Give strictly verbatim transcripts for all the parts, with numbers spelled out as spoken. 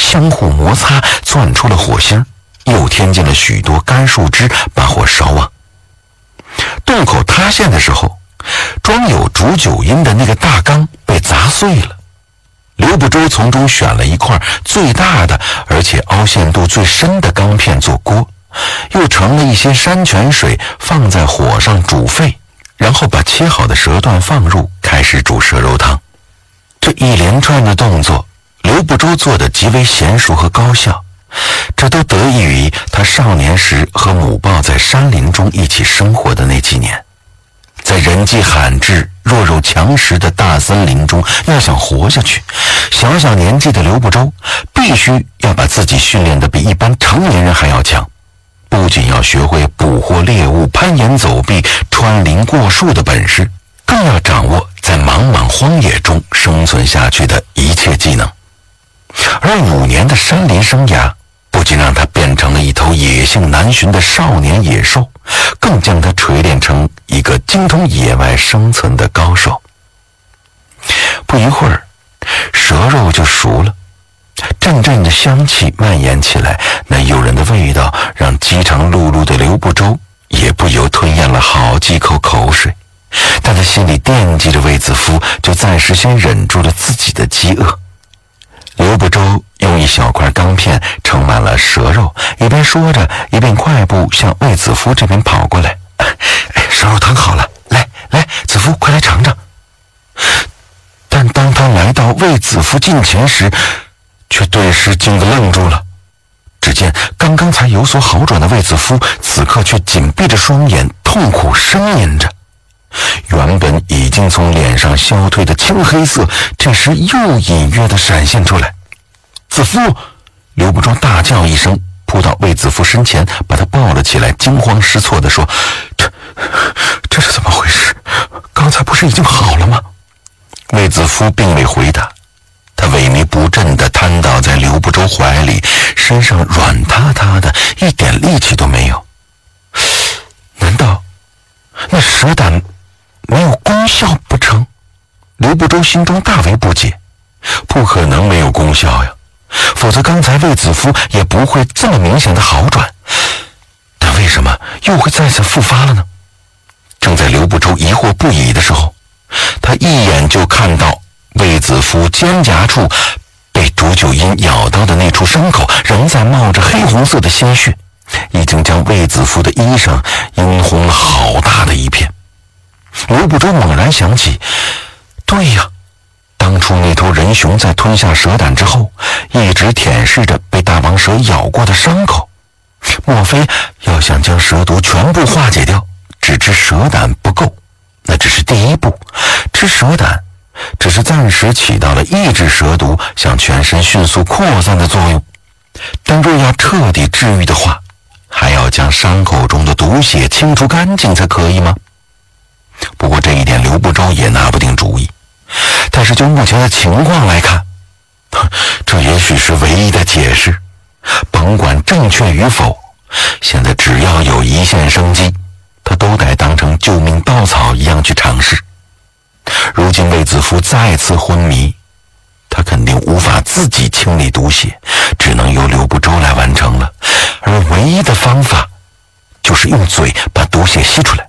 相互摩擦，攥出了火星，又添进了许多干树枝，把火烧旺。洞口塌陷的时候，装有煮酒阴的那个大缸被砸碎了。刘不周从中选了一块最大的而且凹陷度最深的钢片做锅，又盛了一些山泉水放在火上煮沸，然后把切好的蛇段放入，开始煮蛇肉汤。这一连串的动作，刘不周做得极为娴熟和高效，这都得益于他少年时和母豹在山林中一起生活的那几年。在人迹罕至、弱肉强食的大森林中，要想活下去，小小年纪的刘不周必须要把自己训练得比一般成年人还要强。不仅要学会捕获猎物、攀岩走壁、穿林过树的本事，更要掌握在茫茫荒野中生存下去的一切技能。而五年的山林生涯不仅让他变成了一头野性难寻的少年野兽，更将他锤炼成一个精通野外生存的高手。不一会儿，蛇肉就熟了，阵阵的香气蔓延起来，那诱人的味道让饥肠辘辘的刘不周也不由吞咽了好几口口水。但他心里惦记着卫子夫，就暂时先忍住了自己的饥饿。刘不周用一小块钢片盛满了蛇肉，一边说着，一边快步向卫子夫这边跑过来。哎，蛇肉汤好了，来来，子夫快来尝尝。但当他来到卫子夫近前时，却顿时惊得愣住了。只见刚刚才有所好转的卫子夫，此刻却紧闭着双眼，痛苦呻吟着。原本已经从脸上消退的青黑色，这时又隐约地闪现出来。子夫！刘不周大叫一声，扑到卫子夫身前，把他抱了起来，惊慌失措地说：这这是怎么回事？刚才不是已经好了吗？卫子夫并未回答，他萎靡不振地瘫倒在刘不周怀里，身上软塌塌的，一点力气都没有。难道那蛇胆没有功效不成？刘不周心中大为不解，不可能没有功效呀，否则刚才卫子夫也不会这么明显的好转，但为什么又会再次复发了呢？正在刘不周疑惑不已的时候，他一眼就看到卫子夫肩胛处被煮酒阴咬到的那处伤口仍在冒着黑红色的鲜血，已经将卫子夫的衣裳殷红了好大的一片。刘不周猛然想起，对呀，当初那头人熊在吞下蛇胆之后，一直舔舐着被大王蛇咬过的伤口。莫非要想将蛇毒全部化解掉，只吃蛇胆不够？那只是第一步，吃蛇胆只是暂时起到了抑制蛇毒向全身迅速扩散的作用，但若要彻底治愈的话，还要将伤口中的毒血清除干净才可以吗？不过这一点刘不周也拿不定主意，但是就目前的情况来看，这也许是唯一的解释。甭管正确与否，现在只要有一线生机，他都得当成救命稻草一样去尝试。如今卫子夫再次昏迷，他肯定无法自己清理毒血，只能由刘不周来完成了，而唯一的方法就是用嘴把毒血吸出来。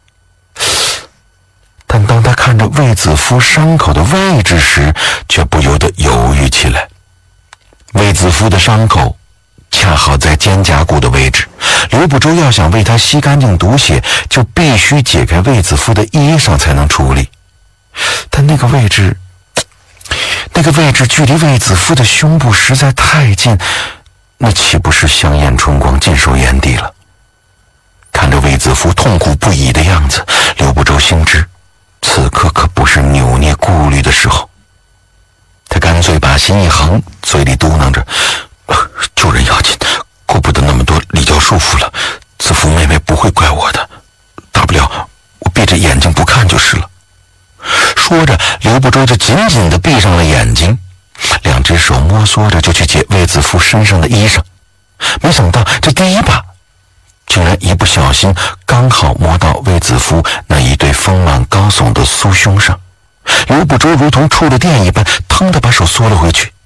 但当他看着卫子夫伤口的位置时，却不由得犹豫起来。卫子夫的伤口恰好在肩胛骨的位置，刘不周要想为他吸干净毒血，就必须解开卫子夫的衣裳才能处理。但那个位置那个位置距离卫子夫的胸部实在太近，那岂不是香艳春光尽收眼底了？看着卫子夫痛苦不已的样子，刘不周心知此刻可不是扭捏顾虑的时候。他干脆把心一横，嘴里嘟囔着：救人要紧，顾不得那么多礼教束缚了，子夫妹妹不会怪我的，大不了我闭着眼睛不看就是了。说着，刘不周就紧紧地闭上了眼睛，两只手摸索着就去解卫子夫身上的衣裳。没想到这第一把竟然一不小心刚好摸到卫子夫那一对丰满高耸的酥胸上。刘不周如同触了电一般，腾地把手缩了回去。